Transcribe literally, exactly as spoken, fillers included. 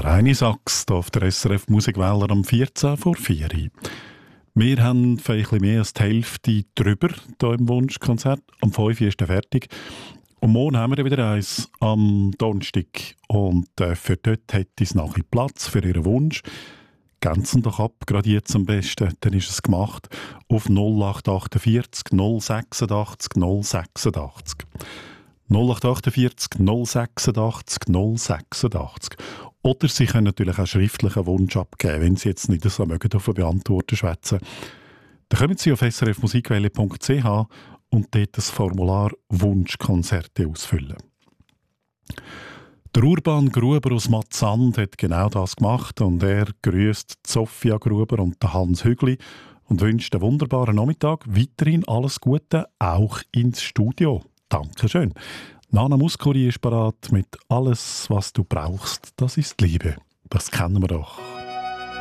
Der eine Sachs hier auf der S R F Musikwähler am vierzehn vor vier. Wir haben für ein bisschen mehr als die Hälfte drüber hier im Wunschkonzert. Am fünf ist er fertig. Und morgen haben wir dann wieder eins am Donnerstag. Und äh, für dort hat es nachher Platz für Ihren Wunsch. Gänzen doch ab, gerade jetzt am besten, dann ist es gemacht, auf null acht achtundvierzig null sechsundachtzig null sechsundachtzig. null acht achtundvierzig null sechsundachtzig null sechsundachtzig. Oder Sie können natürlich auch schriftlich einen Wunsch abgeben, wenn Sie jetzt nicht so mögen, auf Beantworten schwätzen. Dann kommen Sie auf s r f musikwelle punkt c h und dort das Formular Wunschkonzerte ausfüllen. Der Urban Gruber aus Matzand hat genau das gemacht und er grüßt Sophia Gruber und Hans Hügli und wünscht einen wunderbaren Nachmittag. Weiterhin alles Gute, auch ins Studio. Dankeschön. Nana Muscuri ist parat mit «Alles, was du brauchst, das ist Liebe». Das kennen wir doch.